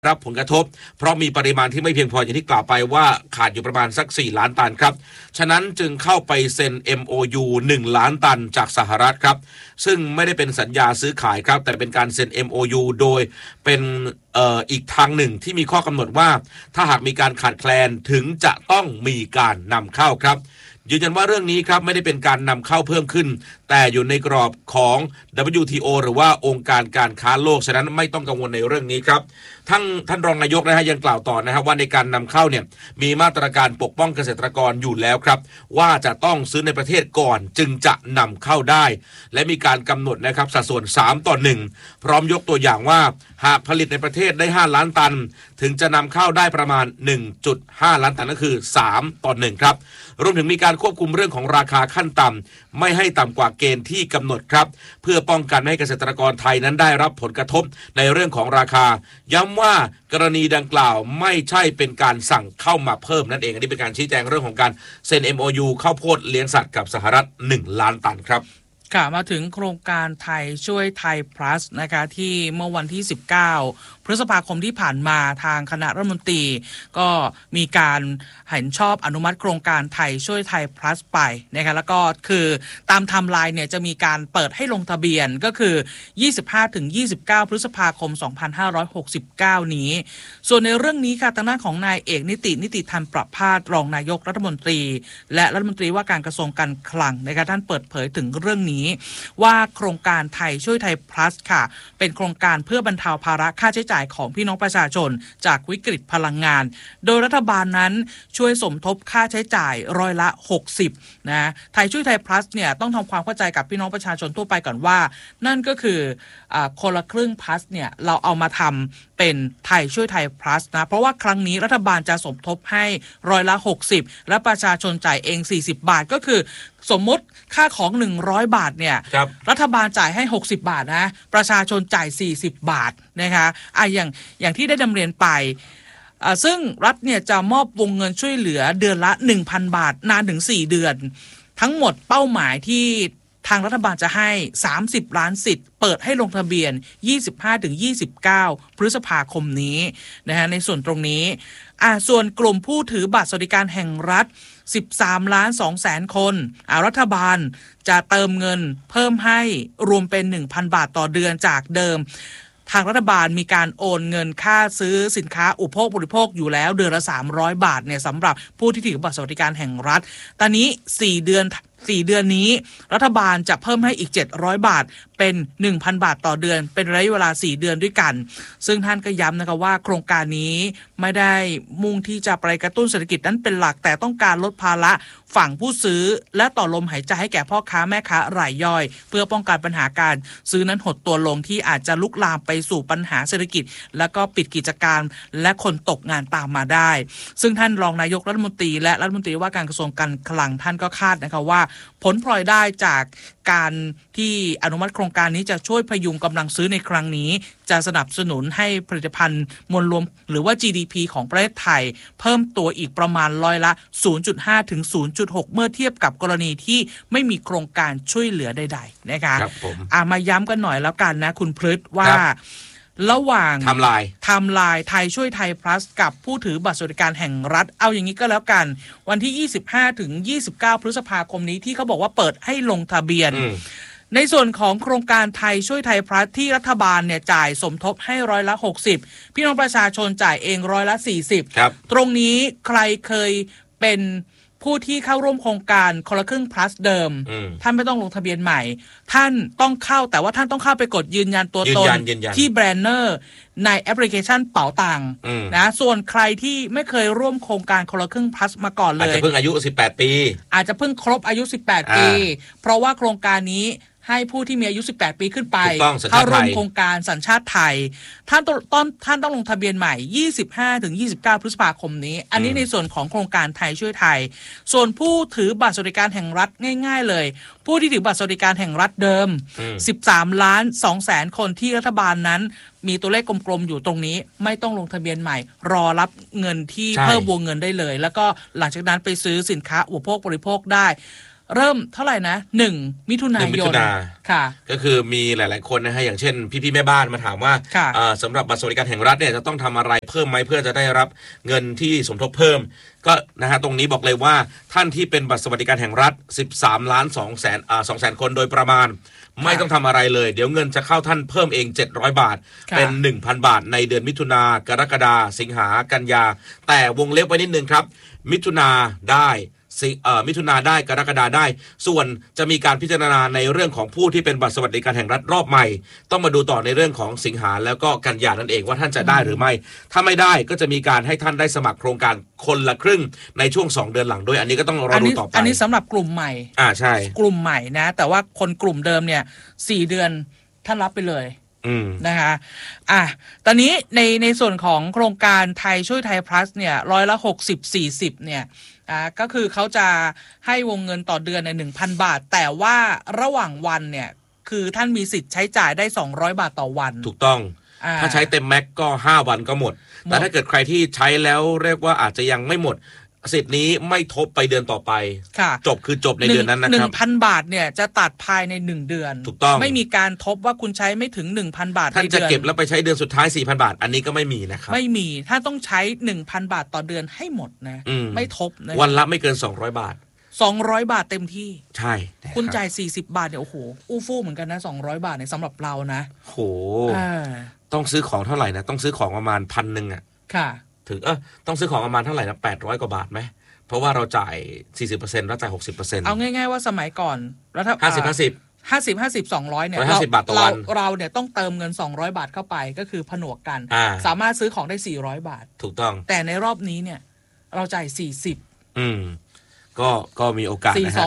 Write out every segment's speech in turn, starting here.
รับผลกระทบเพราะมีปริมาณที่ไม่เพียงพออย่างที่กล่าวไปว่าขาดอยู่ประมาณสัก4ล้านตันครับฉะนั้นจึงเข้าไปเซ็น MOU 1ล้านตันจากสหรัฐครับซึ่งไม่ได้เป็นสัญญาซื้อขายครับแต่เป็นการเซ็น MOU โดยเป็นอีกทางหนึ่งที่มีข้อกำหนดว่าถ้าหากมีการขาดแคลนถึงจะต้องมีการนำเข้าครับยืนยันว่าเรื่องนี้ครับไม่ได้เป็นการนำเข้าเพิ่มขึ้นแต่อยู่ในกรอบของ WTO หรือว่าองค์การการค้าโลกฉะนั้นไม่ต้องกังวลในเรื่องนี้ครับท่านรองนายกนะฮะยังกล่าวต่อนะครับว่าในการนำเข้าเนี่ยมีมาตรการปกป้องเกษตรกรอยู่แล้วครับว่าจะต้องซื้อในประเทศก่อนจึงจะนำเข้าได้และมีการกำหนดนะครับสัดส่วน3:1พร้อมยกตัวอย่างว่าหากผลิตในประเทศได้5ล้านตันถึงจะนำเข้าได้ประมาณ 1.5 ล้านตันก็คือ3:1ครับรวมถึงมีการควบคุมเรื่องของราคาขั้นต่ำไม่ให้ต่ำกว่าเกณฑ์ที่กำหนดครับเพื่อป้องกันไม่ให้เกษตรกรไทยนั้นได้รับผลกระทบในเรื่องของราคาย้ำว่ากรณีดังกล่าวไม่ใช่เป็นการสั่งเข้ามาเพิ่มนั่นเองอันนี้เป็นการชี้แจงเรื่องของการเซ็น MOU ข้าวโพดเลี้ยงสัตว์กับสหรัฐ1ล้านตันครับค่ะมาถึงโครงการไทยช่วยไทย plus นะคะที่เมื่อวันที่19พฤษภาคมที่ผ่านมาทางคณะรัฐมนตรีก็มีการเห็นชอบอนุมัติโครงการไทยช่วยไทย plus ไปนะคะแล้วก็คือตามไทม์ไลน์เนี่ยจะมีการเปิดให้ลงทะเบียนก็คือ 25-29 พฤษภาคม 2569 นี้ส่วนในเรื่องนี้ค่ะทางด้านของนายเอกนิติธรรมประภาสรองนายกรัฐมนตรีและรัฐมนตรีว่าการกระทรวงการคลังนะคะท่านเปิดเผยถึงเรื่องนี้ว่าโครงการไทยช่วยไทย plus ค่ะเป็นโครงการเพื่อบรรเทาภาระค่าใช้จ่ายของพี่น้องประชาชนจากวิกฤตพลังงานโดยรัฐบาลนั้นช่วยสมทบค่าใช้จ่ายร้อยละ60นะไทยช่วยไทย plus เนี่ยต้องทำความเข้าใจกับพี่น้องประชาชนทั่วไปก่อนว่านั่นก็คือคนละครึ่ง plus เนี่ยเราเอามาทำเป็นไทยช่วยไทย plus นะเพราะว่าครั้งนี้รัฐบาลจะสมทบให้ร้อยละ60และประชาชนจ่ายเอง40บาทก็คือสมมติค่าของ100บาทเนี่ยรัฐบาลจ่ายให้60บาทนะประชาชนจ่าย40บาทนะคะอย่างที่ได้ดำเรียนไปซึ่งรัฐเนี่ยจะมอบวงเงินช่วยเหลือเดือนละ 1,000 บาทนานถึง4เดือนทั้งหมดเป้าหมายที่ทางรัฐบาลจะให้30ล้านสิทธิ์เปิดให้ลงทะเบียน 25-29 พฤษภาคมนี้นะฮะในส่วนตรงนี้ส่วนกลุ่มผู้ถือบัตรสวัสดิการแห่งรัฐ13,200,000 คนรัฐบาลจะเติมเงินเพิ่มให้รวมเป็น 1,000 บาทต่อเดือนจากเดิมทางรัฐบาลมีการโอนเงินค่าซื้อสินค้าอุปโภคบริโภคอยู่แล้วเดือนละ300 บาทเนี่ยสำหรับผู้ที่ถือบัตรสวัสดิการแห่งรัฐตอนนี้4เดือนนี้รัฐบาลจะเพิ่มให้อีก700บาทเป็น 1,000 บาทต่อเดือนเป็นระยะเวลา4เดือนด้วยกันซึ่งท่านก็ย้ำนะคะว่าโครงการนี้ไม่ได้มุ่งที่จะไปกระตุ้นเศรษฐกิจนั้นเป็นหลักแต่ต้องการลดภาระฝั่งผู้ซื้อและต่อลมหายใจให้แก่พ่อค้าแม่ค้ารายย่อยเพื่อป้องกันปัญหาการซื้อนั้นหดตัวลงที่อาจจะลุกลามไปสู่ปัญหาเศรษฐกิจแล้วก็ปิดกิจการและคนตกงานตามมาได้ซึ่งท่านรองนายกรัฐมนตรีและรัฐมนตรีว่าการกระทรวงการคลังท่านก็คาดนะคะว่าผลพลอยได้จากการที่อนุมัติโครงการนี้จะช่วยพยุงกำลังซื้อในครั้งนี้จะสนับสนุนให้ผลิตภัณฑ์มวลรวมหรือว่า GDP ของประเทศไทยเพิ่มตัวอีกประมาณร้อยละ 0.5 ถึง 0.6 เมื่อเทียบกับกรณีที่ไม่มีโครงการช่วยเหลือใดๆนะคะมาย้ำกันหน่อยแล้วกันนะคุณพฤทธิ์ว่าระหว่างไทม์ไลน์ไทยช่วยไทย plus กับผู้ถือบัตรสวัสดิการแห่งรัฐเอาอย่างนี้ก็แล้วกันวันที่ 25-29 พฤษภาคมนี้ที่เขาบอกว่าเปิดให้ลงทะเบียนในส่วนของโครงการไทยช่วยไทย plus ที่รัฐบาลเนี่ยจ่ายสมทบให้ร้อยละ60พี่น้องประชาชนจ่ายเองร้อยละ40ตรงนี้ใครเคยเป็นผู้ที่เข้าร่วมโครงการคนละครึ่ง plus เดิมท่านไม่ต้องลงทะเบียนใหม่ท่านต้องเข้าแต่ว่าท่านต้องเข้าไปกดยืนยันตัวตนที่แบรนเนอร์ในแอปพลิเคชันเป๋าตังค์นะส่วนใครที่ไม่เคยร่วมโครงการคนละครึ่ง plus มาก่อนเลยอาจจะเพิ่งอายุ18 ปีอาจจะเพิ่งครบอายุ18 ปีเพราะว่าโครงการนี้ให้ผู้ที่มีอายุ18 ปีขึ้นไปเข้าร่วมโครงการสัญชาติไทยท่านต้องลงทะเบียนใหม่ 25-29 พฤษภาคมนี้อันนี้ในส่วนของโครงการไทยช่วยไทยส่วนผู้ถือบัตรสวัสดิการแห่งรัฐง่ายๆเลยผู้ที่ถือบัตรสวัสดิการแห่งรัฐเดิม 13,200,000 คนที่รัฐบาลนั้นมีตัวเลขกลมๆอยู่ตรงนี้ไม่ต้องลงทะเบียนใหม่รอรับเงินที่เพิ่มวงเงินได้เลยแล้วก็หลังจากนั้นไปซื้อสินค้าอุปโภคบริโภคได้เริ่มเท่าไหร่นะ1 มิถุนายนค่ะก็คือมีหลายๆคนนะฮะอย่างเช่นพี่ๆแม่บ้านมาถามว่าสำหรับบัตรสวัสดิการแห่งรัฐเนี่ยจะต้องทำอะไรเพิ่มไหมเพื่อจะได้รับเงินที่สมทบเพิ่มก็นะฮะตรงนี้บอกเลยว่าท่านที่เป็นบัตรสวัสดิการแห่งรัฐ13,200,000 คนโดยประมาณไม่ต้องทำอะไรเลยเดี๋ยวเงินจะเข้าท่านเพิ่มเอง700 บาทเป็น 1,000 บาทในเดือนมิถุนากรกฎาสิงหากันยาแต่วงเล็บไว้นิดนึงครับมิถุนาได้มิถุนาได้กรกฎาได้ส่วนจะมีการพิจารณาในเรื่องของผู้ที่เป็นบัตรสวัสดิการแห่งรัฐรอบใหม่ต้องมาดูต่อในเรื่องของสิงหาแล้วก็กันยานั่นเองว่าท่านจะได้หรือไม่ถ้าไม่ได้ก็จะมีการให้ท่านได้สมัครโครงการคนละครึ่งในช่วง2 เดือนหลังด้วยอันนี้ก็ต้องรอดูต่อไปอันนี้สำหรับกลุ่มใหม่ใช่กลุ่มใหม่นะแต่ว่าคนกลุ่มเดิมเนี่ย4 เดือนท่านรับไปเลยนะคะตอนนี้ในส่วนของโครงการไทยช่วยไทย plus เนี่ย60-40เนี่ยก็คือเขาจะให้วงเงินต่อเดือนใน 1,000 บาทแต่ว่าระหว่างวันเนี่ยคือท่านมีสิทธิ์ใช้จ่ายได้200 บาทต่อวันถูกต้องถ้าใช้เต็มแม็กก็5 วันก็หมดแต่ถ้าเกิดใครที่ใช้แล้วเรียกว่าอาจจะยังไม่หมดสิทธิ์นี้ไม่ทบไปเดือนต่อไปจบคือจบในเดือนนั้นนะครับ 1,000 บาทเนี่ยจะตัดภายใน1 เดือนถูกต้องไม่มีการทบว่าคุณใช้ไม่ถึง 1,000 บาทท่านจะเก็บแล้วไปใช้เดือนสุดท้าย 4,000 บาทอันนี้ก็ไม่มีนะครับไม่มีถ้าต้องใช้ 1,000 บาทต่อเดือนให้หมดนะไม่ทบนะวันละไม่เกิน200 บาท 200 บาทเต็มที่ใช่คุณจ่าย40 บาทเนี่ยโอ้โหอู้ฟู่เหมือนกันนะ200 บาทเนี่ยสำหรับเรานะโหต้องซื้อของเท่าไหร่นะต้องซื้อของประมาณ1,000อ่ะค่ะถึงต้องซื้อของประมาณเท่าไหร่นะ800 กว่าบาทไหมเพราะว่าเราจ่าย 40% แล้วจ่าย 60% เอาง่ายๆว่าสมัยก่อนแล้วถ้า50 200เนี่ยเราเนี่ยต้องเติมเงิน200 บาทเข้าไปก็คือผนวกกันสามารถซื้อของได้400 บาทถูกต้องแต่ในรอบนี้เนี่ยเราจ่าย40 ก็มีโอกาสนะฮะ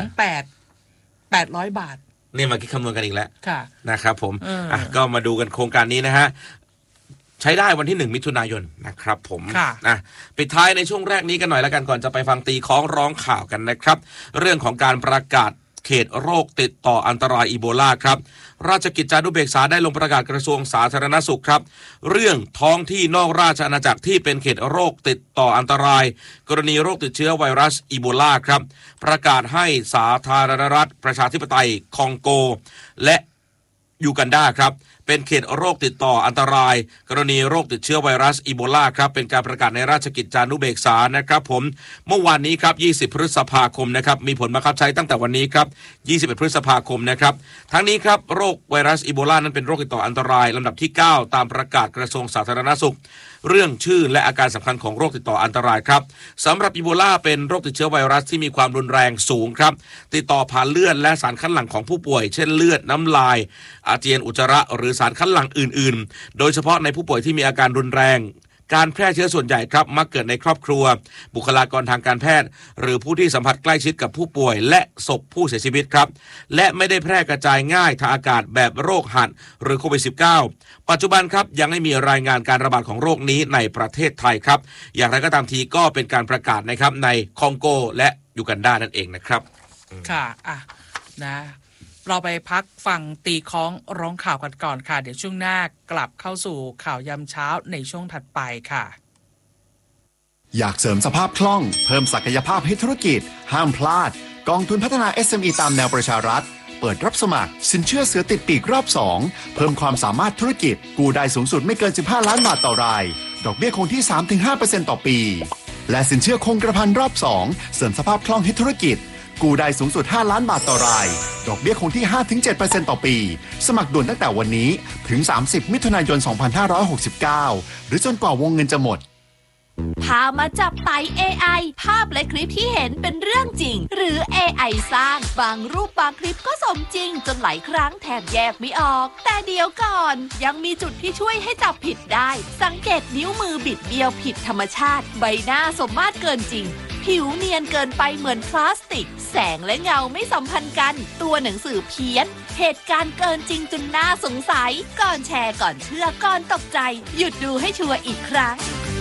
800 บาทนี่มาคิดคำนวณกันอีกแล้วนะครับผมก็มาดูกันโครงการนี้นะฮะใช้ได้วันที่1 มิถุนายนนะครับผมปิดท้ายในช่วงแรกนี้กันหน่อยแล้วกันก่อนจะไปฟังตีค้องร้องข่าวกันนะครับเรื่องของการประกาศเขตโรคติดต่ออันตรายอีโบลาครับราชกิจจานุเบกษาได้ลงประกาศกระทรวงสาธารณสุขครับเรื่องท้องที่นอกราชอาณาจักรที่เป็นเขตโรคติดต่ออันตรายกรณีโรคติดเชื้อไวรัสอีโบลาครับประกาศให้สาธารณรัฐประชาธิปไตยคองโกและยูกันดาครับเป็นเขตโรคติดต่ออันตรายกรณีโรคติดเชื้อไวรัสอีโบลาครับเป็นการประกาศในราชกิจจานุเบกษานะครับผมเมื่อวานนี้ครับ20 พฤษภาคมนะครับมีผลบังคับใช้ตั้งแต่วันนี้ครับ21 พฤษภาคมนะครับทั้งนี้ครับโรคไวรัสอีโบลานั้นเป็นโรคติดต่ออันตรายลำดับที่9ตามประกาศกระทรวงสาธารณสุขเรื่องชื่อและอาการสำคัญของโรคติดต่ออันตรายครับสำหรับอีโบลาเป็นโรคติดเชื้อไวรัสที่มีความรุนแรงสูงครับติดต่อผ่านเลือดและสารคัดหลั่งของผู้ป่วยเช่นเลือดน้ำลายอาเจียนอุจจาระหรือสารคัดหลั่งอื่นๆโดยเฉพาะในผู้ป่วยที่มีอาการรุนแรงการแพร่เชื้อส่วนใหญ่ครับมักเกิดในครอบครัวบุคลากรทางการแพทย์หรือผู้ที่สัมผัสใกล้ชิดกับผู้ป่วยและศพผู้เสียชีวิตครับและไม่ได้แพร่กระจายง่ายทางอากาศแบบโรคหัดหรือโควิด -19 ปัจจุบันครับยังไม่มีรายงานการระบาดของโรคนี้ในประเทศไทยครับอย่างไรก็ตามทีก็เป็นการประกาศนะครับในคองโกและยูกันดานั่นเองนะครับค่ะนะเราไปพักฟังตีค้องร้องข่าวกันก่อนค่ะเดี๋ยวช่วงหน้ากลับเข้าสู่ข่าวยามเช้าในช่วงถัดไปค่ะอยากเสริมสภาพคล่องเพิ่มศักยภาพให้ธุรกิจห้ามพลาดกองทุนพัฒนา SME ตามแนวประชารัฐเปิดรับสมัครสินเชื่อเสือติดปีกรอบ2เพิ่มความสามารถธุรกิจกู้ได้สูงสุดไม่เกิน15 ล้านบาทต่อรายดอกเบี้ยคงที่ 3-5% ต่อปีและสินเชื่อคงกระพันรอบ2เสริมสภาพคล่องให้ธุรกิจกู้ได้สูงสุด5 ล้านบาทต่อรายดอกเบี้ยคงที่ 5-7% ต่อปีสมัครด่วนตั้งแต่วันนี้ถึง30 มิถุนายน 2569หรือจนกว่าวงเงินจะหมดพามาจับไต่ AI ภาพและคลิปที่เห็นเป็นเรื่องจริงหรือ AI สร้างบางรูปบางคลิปก็สมจริงจนหลายครั้งแทบแยกไม่ออกแต่เดี๋ยวก่อนยังมีจุดที่ช่วยให้จับผิดได้สังเกตนิ้วมือบิดเบี้ยวผิดธรรมชาติใบหน้าสมมาตรเกินจริงผิวเนียนเกินไปเหมือนพลาสติกแสงและเงาไม่สัมพันธ์กันตัวหนังสือเพี้ยนเหตุการณ์เกินจริงจนน่าสงสัยก่อนแชร์ก่อนเชื่อก่อนตกใจหยุดดูให้ชัวร์อีกครั้ง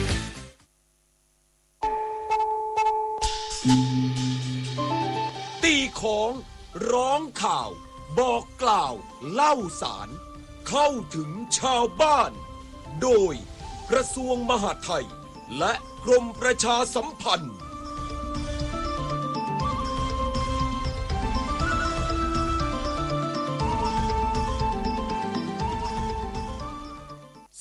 ตีของร้องข่าวบอกกล่าวเล่าสารเข้าถึงชาวบ้านโดยกระทรวงมหาดไทยและกรมประชาสัมพันธ์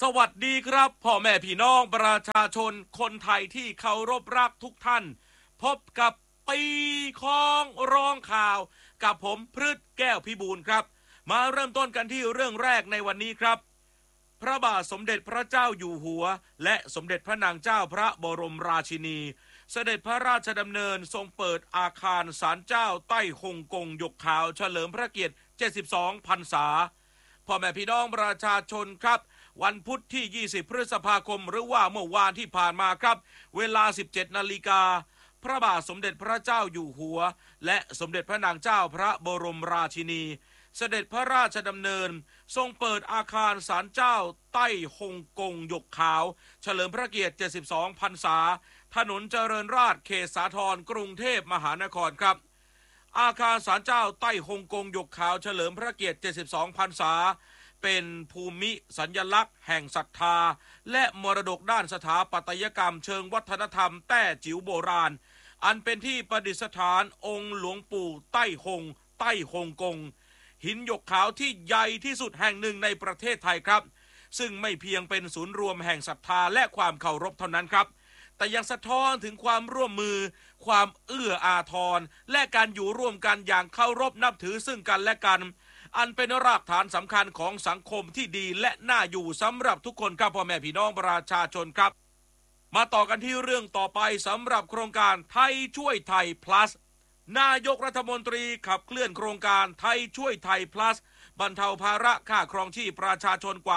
สวัสดีครับพ่อแม่พี่น้องประชาชนคนไทยที่เคารพรักทุกท่านพบกับปีของร้องข่าวกับผมพฤทธิ์แก้วพิบูลครับมาเริ่มต้นกันที่เรื่องแรกในวันนี้ครับพระบาทสมเด็จพระเจ้าอยู่หัวและสมเด็จพระนางเจ้าพระบรมราชินีเสด็จพระราชดำเนินทรงเปิดอาคารศาลเจ้าใต้ฮงกงหยกขาวเฉลิมพระเกียรติ72 พรรษาพ่อแม่พี่น้องประชาชนครับวันพุธที่20พฤษภาคมหรือว่าเมื่อวานที่ผ่านมาครับเวลา 17 นาฬิกาพระบาทสมเด็จพระเจ้าอยู่หัวและสมเด็จพระนางเจ้าพระบรมราชินีเสด็จพระราชดำเนินทรงเปิดอาคารศาลเจ้าใต้ฮงกงหยกขาวเฉลิมพระเกียรติ72 พรรษาถนนเจริญราษฎร์เขตสาทรกรุงเทพมหานครครับอาคารศาลเจ้าใต้ฮงกงหยกขาวเฉลิมพระเกียรติ72 พรรษาเป็นภูมิสัญลักษณ์แห่งศรัทธาและมรดกด้านสถาปัตยกรรมเชิงวัฒนธรรมแต้จิ๋วโบราณอันเป็นที่ประดิษฐานองค์หลวงปู่ใต้ฮงใต้ฮงกงหินหยกขาวที่ใหญ่ที่สุดแห่งหนึ่งในประเทศไทยครับซึ่งไม่เพียงเป็นศูนย์รวมแห่งศรัทธาและความเคารพเท่านั้นครับแต่ยังสะท้อนถึงความร่วมมือความเอื้ออาทรและการอยู่ร่วมกันอย่างเคารพนับถือซึ่งกันและกันอันเป็นรากฐานสำคัญของสังคมที่ดีและน่าอยู่สำหรับทุกคนครับพ่อแม่พี่น้องประชาชนครับมาต่อกันที่เรื่องต่อไปสำหรับโครงการไทยช่วยไทย plus นายกรัฐมนตรีขับเคลื่อนโครงการไทยช่วยไทย plus บรรเทาภาระค่าครองชีพประชาชนกว่า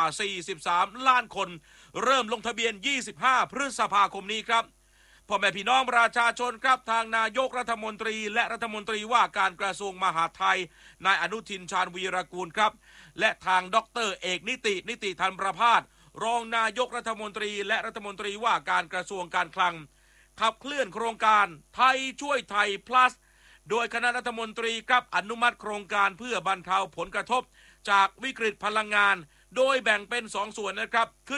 43 ล้านคนเริ่มลงทะเบียน25 พฤษภาคมนี้ครับพ่อแม่พี่น้องประชาชนครับทางนายกรัฐมนตรีและรัฐมนตรีว่าการกระทรวงมหาดไทยนายอนุทินชาญวีรกูลครับและทางดร.เอกนิติธันประภาสรองนายกรัฐมนตรีและรัฐมนตรีว่าการกระทรวงการคลังขับเคลื่อนโครงการไทยช่วยไทย plus โดยคณะรัฐมนตรีครับอนุมัติโครงการเพื่อบรรเทาผลกระทบจากวิกฤตพลังงานโดยแบ่งเป็น2 ส่วนนะครับคือ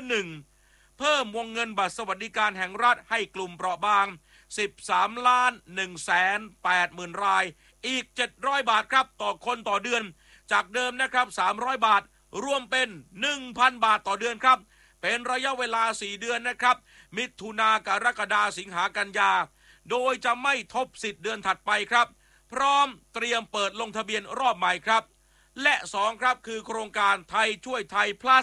1. เพิ่มวงเงินบัตรสวัสดิการแห่งรัฐให้กลุ่มเปราะบาง 13,180,000 รายอีก700 บาทครับต่อคนต่อเดือนจากเดิมนะครับ300 บาทรวมเป็น 1,000 บาทต่อเดือนครับเป็นระยะเวลา4 เดือนนะครับมิถุนากรกฎาสิงหากันยาโดยจะไม่ทบสิทธิ์เดือนถัดไปครับพร้อมเตรียมเปิดลงทะเบียนรอบใหม่ครับและ2ครับคือโครงการไทยช่วยไทย plus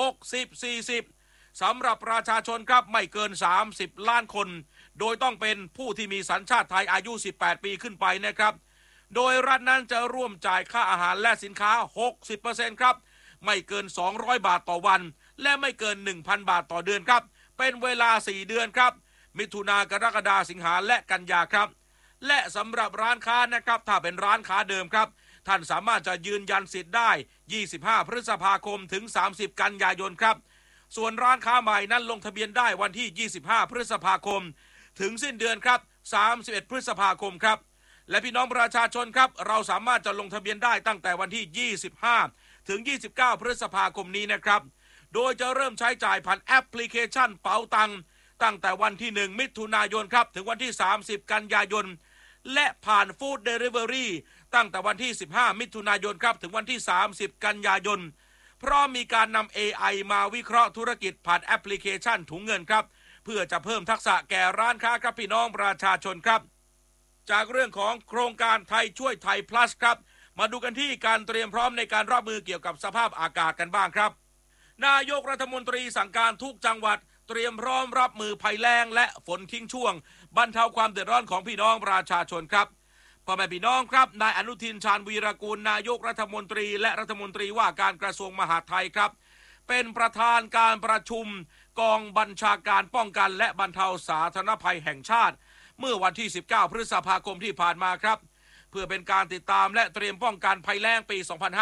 60-40สำหรับประชาชนครับไม่เกิน30 ล้านคนโดยต้องเป็นผู้ที่มีสัญชาติไทยอายุ18 ปีขึ้นไปนะครับโดยรัฐนั้นจะร่วมจ่ายค่าอาหารและสินค้า 60% ครับไม่เกิน200 บาทต่อวันและไม่เกิน 1,000 บาทต่อเดือนครับเป็นเวลา4 เดือนครับมิถุนากรกฎาสิงหาและกันยาครับและสำหรับร้านค้านะครับถ้าเป็นร้านค้าเดิมครับท่านสามารถจะยืนยันสิทธิ์ได้25 พฤษภาคมถึง30 กันยายนครับส่วนร้านค้าใหม่นั้นลงทะเบียนได้วันที่25 พฤษภาคมถึงสิ้นเดือนครับ31 พฤษภาคมครับและพี่น้องประชาชนครับเราสามารถจะลงทะเบียนได้ตั้งแต่วันที่25ถึง29 พฤษภาคมนี้นะครับโดยจะเริ่มใช้จ่ายผ่านแอปพลิเคชันเป๋าตังค์ตั้งแต่วันที่1 มิถุนายนครับถึงวันที่30 กันยายนและผ่านฟู้ดเดลิเวอรี่ตั้งแต่วันที่15 มิถุนายนครับถึงวันที่30 กันยายนเพราะมีการนำ AI มาวิเคราะห์ธุรกิจผ่านแอปพลิเคชันถุงเงินครับเพื่อจะเพิ่มทักษะแก่ร้านค้าครับพี่น้องประชาชนครับจากเรื่องของโครงการไทยช่วยไทย plus ครับมาดูกันที่การเตรียมพร้อมในการรับมือเกี่ยวกับสภาพอากาศกันบ้างครับนายกรัฐมนตรีสั่งการทุกจังหวัดเตรียมพร้อมรับมือภัยแล้งและฝนทิ้งช่วงบรรเทาความเดือดร้อนของพี่น้องประชาชนครับพ่อแม่พี่น้องครับนายอนุทินชาญวีรกูลนายกรัฐมนตรีและรัฐมนตรีว่าการกระทรวงมหาดไทยครับเป็นประธานการประชุมกองบัญชาการป้องกันและบรรเทาสาธารณภัยแห่งชาติเมื่อวันที่19 พฤษภาคมที่ผ่านมาครับเพื่อเป็นการติดตามและเตรียมป้องกันภัยแล้งปี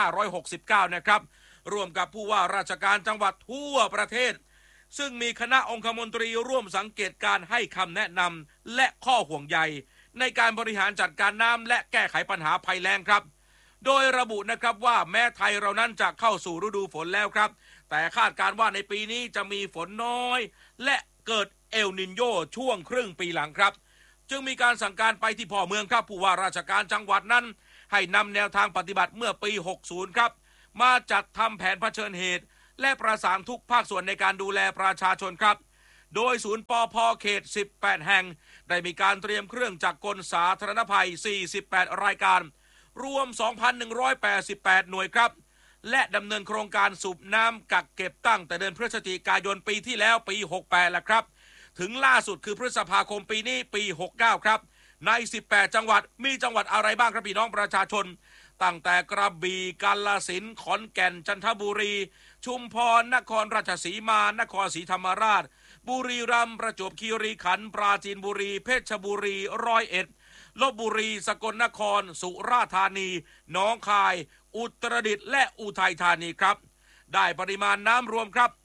2569 นะครับร่วมกับผู้ว่าราชการจังหวัดทั่วประเทศซึ่งมีคณะองคมนตรีร่วมสังเกตการให้คำแนะนำและข้อห่วงใยในการบริหารจัดการน้ำและแก้ไขปัญหาภัยแล้งครับโดยระบุนะครับว่าแม้ไทยเรานั้นจะเข้าสู่ฤดูฝนแล้วครับแต่คาดการว่าในปีนี้จะมีฝนน้อยและเกิดเอลนินโญช่วงครึ่งปีหลังครับจึงมีการสั่งการไปที่พ่อเมืองครับผู้ว่าราชการจังหวัดนั้นให้นำแนวทางปฏิบัติเมื่อปี 60 ครับมาจัดทำแผนเผชิญเหตุและประสานทุกภาคส่วนในการดูแลประชาชนครับโดยศูนย์ปภ.เขต18แห่งได้มีการเตรียมเครื่องจักรกลสาธารณภัย48รายการรวม 2,188 หน่วยครับและดำเนินโครงการสูบน้ำกักเก็บตั้งแต่เดือนพฤศจิกายนปีที่แล้วปี68แล้วครับถึงล่าสุดคือพฤษภาคมปีนี้ปี69ครับใน18จังหวัดมีจังหวัดอะไรบ้างครับพี่น้องประชาชนตั้งแต่กระบี่กาฬสินธุ์ขอนแก่นจันทบุรีชุมพรนครราชสีมานครศรีธรรมราชบุรีรัมย์ประจวบคีรีขันธ์ปราจีนบุรีเพชรบุรีร้อยเอ็ดลพบุรีสกลนครสุราษฎร์ธานีหนองคายอุตรดิตถ์และอุทัยธานีครับได้ปริมาณน้ำรวมครับ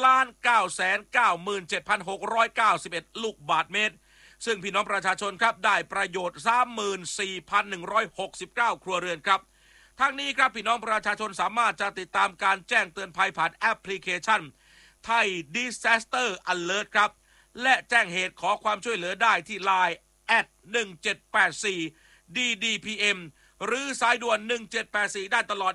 1,997,691 ลูกบาศก์เมตรซึ่งพี่น้องประชาชนครับได้ประโยชน์ 34,169 ครัวเรือนครับทั้งนี้ครับพี่น้องประชาชนสามารถจะติดตามการแจ้งเตือนภัยผ่านแอปพลิเคชันไทย Disaster Alert ครับและแจ้งเหตุขอความช่วยเหลือได้ที่ LINE @1784 DDPM หรือสายด่วน1784ได้ตลอด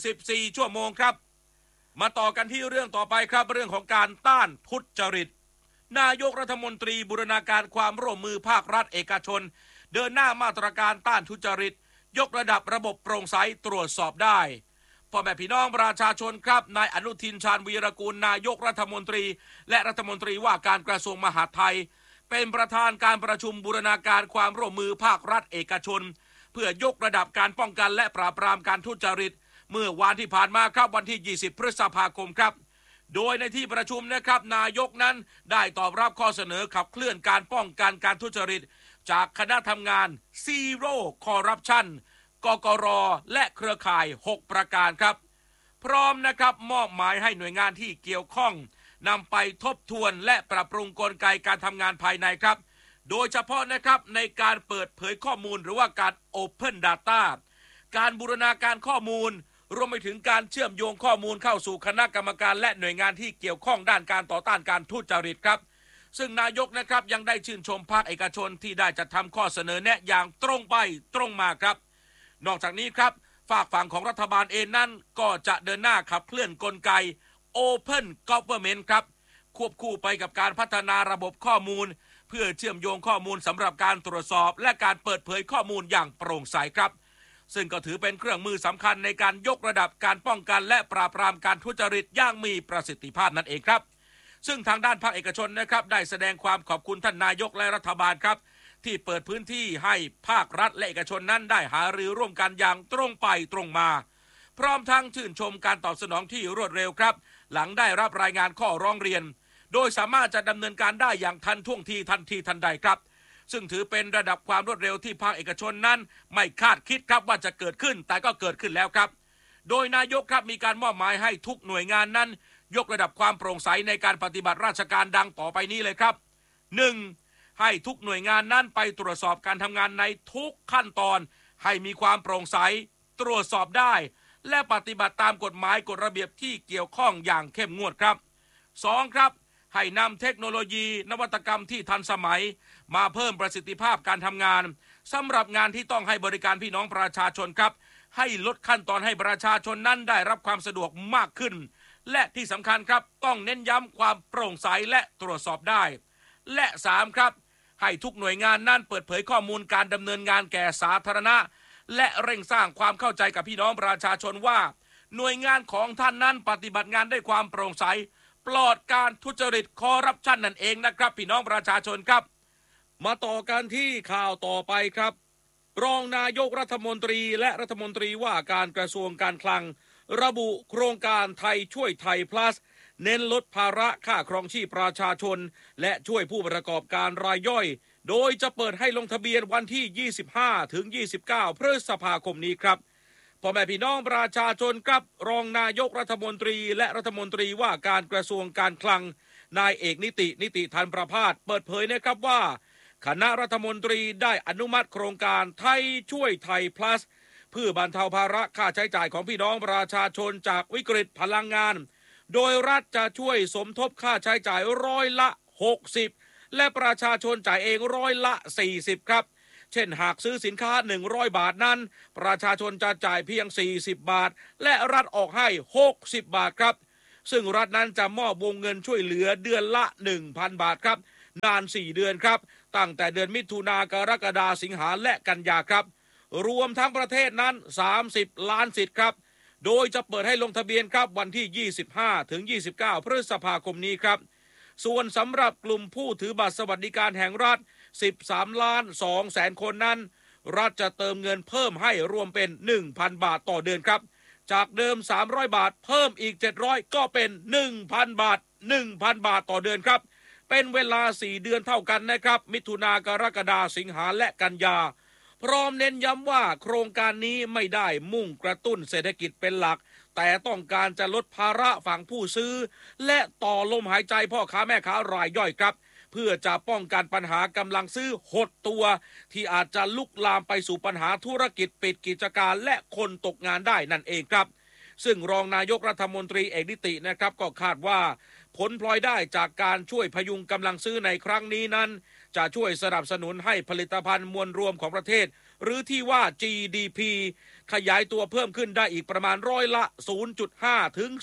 24ชั่วโมงครับมาต่อกันที่เรื่องต่อไปครับเรื่องของการต้านทุจริตนายกรัฐมนตรีบูรณาการความร่วมมือภาครัฐเอกชนเดินหน้ามาตรการต้านทุจริตยกระดับระบบโปร่งใสตรวจสอบได้พ่อแม่พี่น้องประชาชนครับนายอนุทินชาญวีรกูลนายกรัฐมนตรีและรัฐมนตรีว่าการกระทรวงมหาดไทยเป็นประธานการประชุมบูรณาการความร่วมมือภาครัฐเอกชนเพื่อยกระดับการป้องกันและปราบปรามการทุจริตเมื่อวันที่ผ่านมาครับวันที่20พฤษภาคมครับโดยในที่ประชุมนะครับนายกนั้นได้ตอบรับข้อเสนอขับเคลื่อนการป้องกันการทุจริตจากคณะทำงาน Zero Corruption กกร.และเครือข่าย6ประการครับพร้อมนะครับมอบหมายให้หน่วยงานที่เกี่ยวข้องนำไปทบทวนและปรับปรุงกลไกการทำงานภายในครับโดยเฉพาะนะครับในการเปิดเผยข้อมูลหรือว่าการ Open Data การบูรณาการข้อมูลรวมไปถึงการเชื่อมโยงข้อมูลเข้าสู่คณะกรรมการและหน่วยงานที่เกี่ยวข้องด้านการต่อต้านการทุจริตครับซึ่งนายกนะครับยังได้ชื่นชมภาคเอกชนที่ได้จัดทำข้อเสนอแนะอย่างตรงไปตรงมาครับนอกจากนี้ครับฝากฝั่งของรัฐบาลเองนั้นก็จะเดินหน้าขับเคลื่อนกลไก Open Government ครับควบคู่ไปกับการพัฒนาระบบข้อมูลเพื่อเชื่อมโยงข้อมูลสำหรับการตรวจสอบและการเปิดเผยข้อมูลอย่างโปร่งใสครับซึ่งก็ถือเป็นเครื่องมือสำคัญในการยกระดับการป้องกันและปราบปรามการทุจริตอย่างมีประสิทธิภาพนั่นเองครับซึ่งทางด้านภาคเอกชนนะครับได้แสดงความขอบคุณท่านนายกและรัฐบาลครับที่เปิดพื้นที่ให้ภาครัฐและเอกชนนั้นได้หารือร่วมกันอย่างตรงไปตรงมาพร้อมทั้งชื่นชมการตอบสนองที่รวดเร็วครับหลังได้รับรายงานข้อร้องเรียนโดยสามารถจะดำเนินการได้อย่างทันท่วงทีทันทีทันใดครับซึ่งถือเป็นระดับความรวดเร็วที่ภาคเอกชนนั้นไม่คาดคิดครับว่าจะเกิดขึ้นแต่ก็เกิดขึ้นแล้วครับโดยนายกครับมีการมอบหมายให้ทุกหน่วยงานนั้นยกระดับความโปร่งใสในการปฏิบัติราชการดังต่อไปนี้เลยครับ 1. ให้ทุกหน่วยงานนั้นไปตรวจสอบการทำงานในทุกขั้นตอนให้มีความโปร่งใสตรวจสอบได้และปฏิบัติตามกฎหมายกฎระเบียบที่เกี่ยวข้องอย่างเข้มงวดครับ 2. ครับให้นำเทคโนโลยีนวัตกรรมที่ทันสมัยมาเพิ่มประสิทธิภาพการทำงานสำหรับงานที่ต้องให้บริการพี่น้องประชาชนครับให้ลดขั้นตอนให้ประชาชนนั้นได้รับความสะดวกมากขึ้นและที่สำคัญครับต้องเน้นย้ำความโปร่งใสและตรวจสอบได้และ 3. ครับให้ทุกหน่วยงานนั้นเปิดเผยข้อมูลการดำเนินงานแก่สาธารณะและเร่งสร้างความเข้าใจกับพี่น้องประชาชนว่าหน่วยงานของท่านนั้นปฏิบัติงานด้วยความโปร่งใสปลอดการทุจริตคอร์รัปชันนั่นเองนะครับพี่น้องประชาชนครับมาต่อกันที่ข่าวต่อไปครับรองนายกรัฐมนตรีและรัฐมนตรีว่าการกระทรวงการคลังระบุโครงการไทยช่วยไทย plus เน้นลดภาระค่าครองชีพประชาชนและช่วยผู้ประกอบการรายย่อยโดยจะเปิดให้ลงทะเบียนวันที่25ถึง29พฤษภาคมนี้ครับพ่อแม่พี่น้องประชาชนครับรองนายกรัฐมนตรีและรัฐมนตรีว่าการกระทรวงการคลังนายเอกนิติธันประภาสเปิดเผยนะครับว่าคณะรัฐมนตรีได้อนุมัติโครงการไทยช่วยไทย plus เพื่อบรรเทาภาระค่าใช้จ่ายของพี่น้องประชาชนจากวิกฤตพลังงานโดยรัฐจะช่วยสมทบค่าใช้จ่ายร้อยละ60และประชาชนจ่ายเองร้อยละ40ครับเช่นหากซื้อสินค้า100บาทนั้นประชาชนจะจ่ายเพียง40บาทและรัฐออกให้60บาทครับซึ่งรัฐนั้นจะมอบวงเงินช่วยเหลือเดือนละ 1,000 บาทครับนาน4 เดือนครับตั้งแต่เดือนมิถุนากรกฎาสิงหาและกันยาครับรวมทั้งประเทศนั้น30 ล้านสิทธิ์ครับโดยจะเปิดให้ลงทะเบียนครับวันที่25 ถึง 29 พฤษภาคมนี้ครับส่วนสำหรับกลุ่มผู้ถือบัตรสวัสดิการแห่งรัฐ13 ล้าน 2 แสนคนนั้นรัฐจะเติมเงินเพิ่มให้รวมเป็น 1,000 บาทต่อเดือนครับจากเดิม300 บาทเพิ่มอีก700ก็เป็น 1,000 บาท 1,000 บาทต่อเดือนครับเป็นเวลา4 เดือนเท่ากันนะครับมิถุนากรกฎาสิงหาและกันยาพร้อมเน้นย้ำว่าโครงการนี้ไม่ได้มุ่งกระตุ้นเศรษฐกิจเป็นหลักแต่ต้องการจะลดภาระฝั่งผู้ซื้อและต่อลมหายใจพ่อค้าแม่ค้ารายย่อยครับเพื่อจะป้องกันปัญหากำลังซื้อหดตัวที่อาจจะลุกลามไปสู่ปัญหาธุรกิจปิดกิจการและคนตกงานได้นั่นเองครับซึ่งรองนายกรัฐมนตรีเอกนิตินะครับก็คาดว่าผลพลอยได้จากการช่วยพยุงกำลังซื้อในครั้งนี้นั้นจะช่วยสนับสนุนให้ผลิตภัณฑ์มวลรวมของประเทศหรือที่ว่า GDP ขยายตัวเพิ่มขึ้นได้อีกประมาณร้อยละ 0.5 ถึง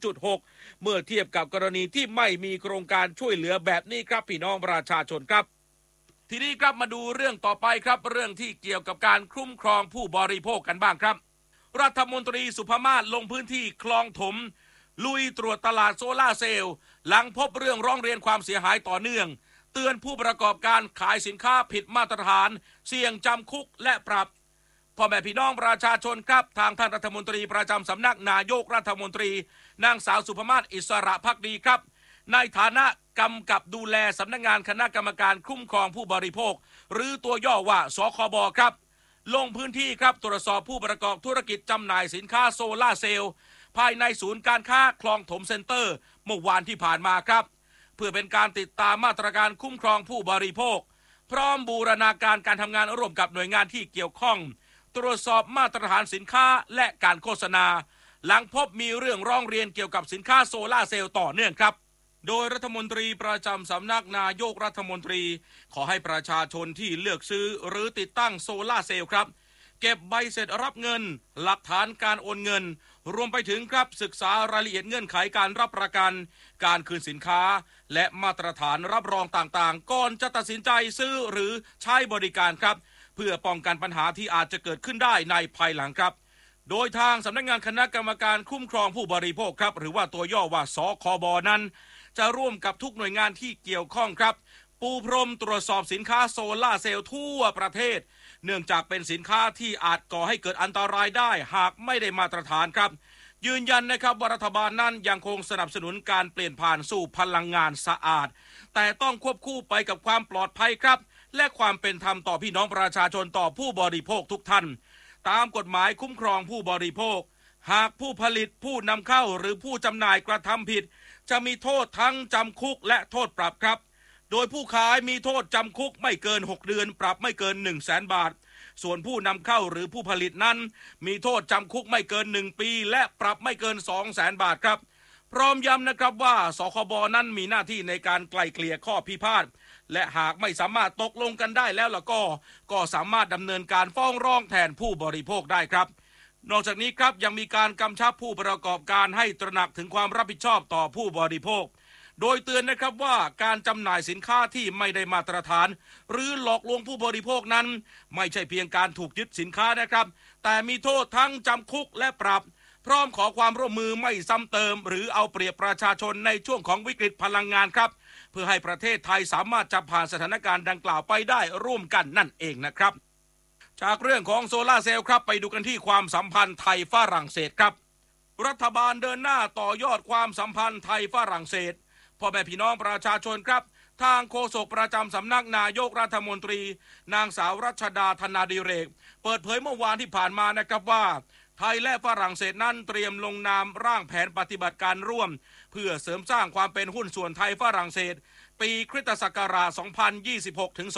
0.6 เมื่อเทียบกับกรณีที่ไม่มีโครงการช่วยเหลือแบบนี้ครับพี่น้องประชาชนครับทีนี้ครับมาดูเรื่องต่อไปครับเรื่องที่เกี่ยวกับการคุ้มครองผู้บริโภคกันบ้างครับรัฐมนตรีสุภมาศลงพื้นที่คลองถมลุยตรวจตลาดโซล่าเซลล์หลังพบเรื่องร้องเรียนความเสียหายต่อเนื่องเตือนผู้ประกอบการขายสินค้าผิดมาตรฐานเสี่ยงจำคุกและปรับพ่อแม่พี่น้องประชาชนครับทางท่านรัฐมนตรีประจำสำนักนายกรัฐมนตรีนางสาวสุภมาศอิสระภักดีครับในฐานะกำกับดูแลสำนักงานคณะกรรมการคุ้มครองผู้บริโภคหรือตัวย่อว่าสคบครับลงพื้นที่ครับตรวจสอบผู้ประกอบธุรกิจจำหน่ายสินค้าโซล่าเซลล์ภายในศูนย์การค้าคลองถมเซ็นเตอร์เมื่อวานที่ผ่านมาครับเพื่อเป็นการติดตามมาตรการคุ้มครองผู้บริโภคพร้อมบูรณาการการทำงานร่วมกับหน่วยงานที่เกี่ยวข้องตรวจสอบมาตรฐานสินค้าและการโฆษณาหลังพบมีเรื่องร้องเรียนเกี่ยวกับสินค้าโซล่าเซลล์ต่อเนื่องครับโดยรัฐมนตรีประจำสำนักนายกรัฐมนตรีขอให้ประชาชนที่เลือกซื้อหรือติดตั้งโซล่าเซลล์ครับเก็บใบเสร็จรับเงินหลักฐานการโอนเงินรวมไปถึงครับศึกษารายละเอียดเงื่อนไขการรับประกันการคืนสินค้าและมาตรฐานรับรองต่างๆก่อนจะตัดสินใจซื้อหรือใช้บริการครับเพื่อป้องกันปัญหาที่อาจจะเกิดขึ้นได้ในภายหลังครับโดยทางสำนักงานคณะกรรมการคุ้มครองผู้บริโภคครับหรือว่าตัวย่อว่าสคบนั้นจะร่วมกับทุกหน่วยงานที่เกี่ยวข้องครับปูพรมตรวจสอบสินค้าโซล่าเซลล์ทั่วประเทศเนื่องจากเป็นสินค้าที่อาจก่อให้เกิดอันตรายได้หากไม่ได้มาตรฐานครับยืนยันนะครับว่ารัฐบาลนั้นยังคงสนับสนุนการเปลี่ยนผ่านสู่พลังงานสะอาดแต่ต้องควบคู่ไปกับความปลอดภัยครับและความเป็นธรรมต่อพี่น้องประชาชนต่อผู้บริโภคทุกท่านตามกฎหมายคุ้มครองผู้บริโภคหากผู้ผลิตผู้นำเข้าหรือผู้จำหน่ายกระทำผิดจะมีโทษทั้งจำคุกและโทษปรับครับโดยผู้ขายมีโทษจำคุกไม่เกิน6 เดือนปรับไม่เกิน 100,000 บาทส่วนผู้นำเข้าหรือผู้ผลิตนั้นมีโทษจำคุกไม่เกิน1 ปีและปรับไม่เกิน 200,000 บาทครับพร้อมย้ำนะครับว่าสคบนั้นมีหน้าที่ในการไกล่เกลี่ยข้อพิพาทและหากไม่สามารถตกลงกันได้แล้วก็สามารถดำเนินการฟ้องร้องแทนผู้บริโภคได้ครับนอกจากนี้ครับยังมีการกำชับผู้ประกอบการให้ตระหนักถึงความรับผิดชอบต่อผู้บริโภคโดยเตือนนะครับว่าการจำหน่ายสินค้าที่ไม่ได้มาตรฐานหรือหลอกลวงผู้บริโภคนั้นไม่ใช่เพียงการถูกยึดสินค้านะครับแต่มีโทษทั้งจำคุกและปรับพร้อมขอความร่วมมือไม่ซ้ำเติมหรือเอาเปรียบประชาชนในช่วงของวิกฤตพลังงานครับเพื่อให้ประเทศไทยสามารถจะผ่านสถานการณ์ดังกล่าวไปได้ร่วมกันนั่นเองนะครับจากเรื่องของโซล่าเซลล์ครับไปดูกันที่ความสัมพันธ์ไทยฝรั่งเศสครับรัฐบาลเดินหน้าต่อยอดความสัมพันธ์ไทยฝรั่งเศสพ่อแม่พี่น้องประชาชนครับทางโฆษกประจำสำนักนายกรัฐมนตรีนางสาวรัชดาธนาดิเรกเปิดเผยเมื่อวานที่ผ่านมานะครับว่าไทยและฝรั่งเศสนั้นเตรียมลงนามร่างแผนปฏิบัติการร่วมเพื่อเสริมสร้างความเป็นหุ้นส่วนไทยฝรั่งเศสปีคริสตศักราช 2026 ถึง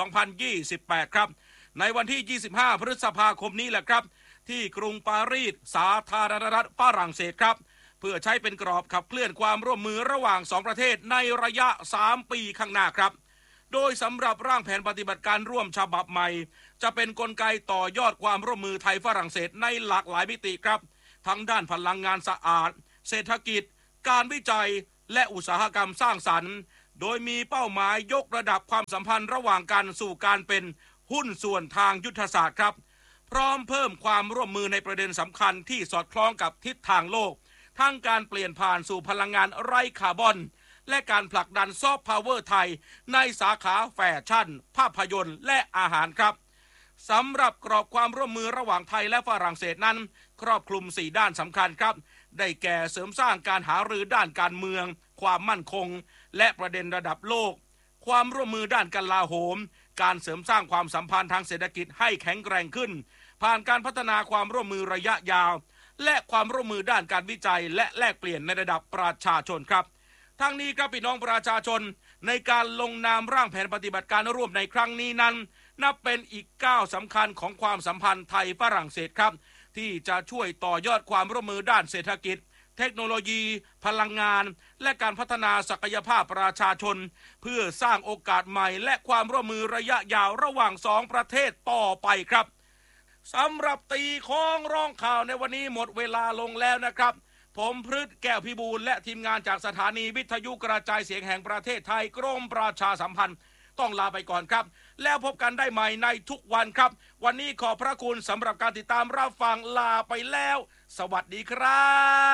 2028 ครับในวันที่ 25 พฤษภาคมนี้แหละครับที่กรุงปารีสสาธารณรัฐฝรั่งเศสครับเพื่อใช้เป็นกรอบขับเคลื่อนความร่วมมือระหว่าง2ประเทศในระยะ3 ปีข้างหน้าครับโดยสำหรับร่างแผนปฏิบัติการร่วมฉบับใหม่จะเป็นกลไกต่อยอดความร่วมมือไทยฝรั่งเศสในหลากหลายมิติครับทั้งด้านพลังงานสะอาดเศรษฐกิจการวิจัยและอุตสาหกรรมสร้างสรรค์โดยมีเป้าหมายยกระดับความสัมพันธ์ระหว่างกันสู่การเป็นหุ้นส่วนทางยุทธศาสตร์ครับพร้อมเพิ่มความร่วมมือในประเด็นสำคัญที่สอดคล้องกับทิศทางโลกทั้งการเปลี่ยนผ่านสู่พลังงานไร้คาร์บอนและการผลักดันซอฟต์พาวเวอร์ไทยในสาขาแฟชั่นภาพยนตร์และอาหารครับสำหรับกรอบความร่วมมือระหว่างไทยและฝรั่งเศสนั้นครอบคลุม4ด้านสำคัญครับได้แก่เสริมสร้างการหารือด้านการเมืองความมั่นคงและประเด็นระดับโลกความร่วมมือด้านกลาโหมการเสริมสร้างความสัมพันธ์ทางเศรษฐกิจให้แข็งแกร่งขึ้นผ่านการพัฒนาความร่วมมือระยะยาวและความร่วมมือด้านการวิจัยและแลกเปลี่ยนในระดับประชาชนครับทั้งนี้ครับพี่น้องประชาชนในการลงนามร่างแผนปฏิบัติการร่วมในครั้งนี้นั้นนับเป็นอีกก้าวสำคัญของความสัมพันธ์ไทยฝรั่งเศสครับที่จะช่วยต่อยอดความร่วมมือด้านเศรษฐกิจเทคโนโลยีพลังงานและการพัฒนาศักยภาพประชาชนเพื่อสร้างโอกาสใหม่และความร่วมมือระยะยาวระหว่าง2ประเทศต่อไปครับสำหรับตีข้องร้องข่าวในวันนี้หมดเวลาลงแล้วนะครับผมพฤทธิ์แก้วพิบูลและทีมงานจากสถานีวิทยุกระจายเสียงแห่งประเทศไทยกรมประชาสัมพันธ์ต้องลาไปก่อนครับแล้วพบกันได้ใหม่ในทุกวันครับวันนี้ขอบพระคุณสำหรับการติดตามรับฟังลาไปแล้วสวัสดีครับ